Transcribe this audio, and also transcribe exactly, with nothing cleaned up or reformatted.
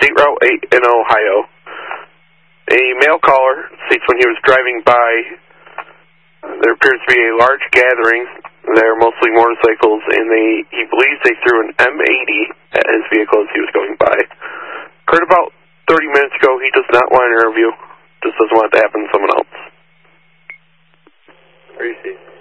State Route eight in Ohio. A male caller states when he was driving by, there appears to be a large gathering. They're mostly motorcycles, and they he believes they threw an M eighty at his vehicle as he was going by. Occurred about thirty minutes ago. He does not want an interview. Just doesn't want it to happen to someone else. Appreciate it.